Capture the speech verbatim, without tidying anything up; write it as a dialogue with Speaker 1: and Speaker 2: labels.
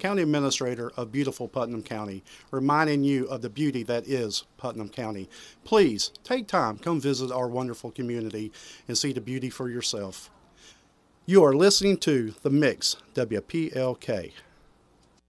Speaker 1: County Administrator of beautiful Putnam County, reminding you of the beauty that is Putnam County. Please take time, come visit our wonderful community and see the beauty for yourself. You are listening to The Mix, W P L K.